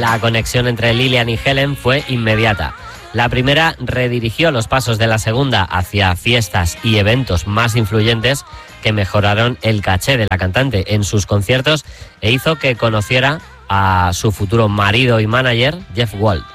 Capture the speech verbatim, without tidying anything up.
La conexión entre Lillian y Helen fue inmediata. La primera redirigió los pasos de la segunda hacia fiestas y eventos más influyentes que mejoraron el caché de la cantante en sus conciertos e hizo que conociera a su futuro marido y manager, Jeff Wald.